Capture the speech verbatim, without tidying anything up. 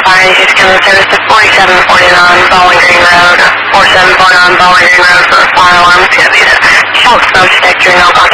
Fire Agency Skilling Service to forty-seven forty-nine Bowling Green Road, forty-seven forty-nine Bowling Green Road for a fire alarm. It's going to be the smoke smoke detector, no contact.